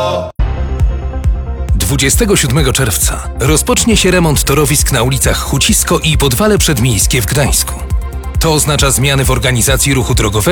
27 czerwca rozpocznie się remont torowisk na ulicach Hucisko i Podwale Przedmiejskie w Gdańsku. To oznacza zmiany w organizacji ruchu drogowego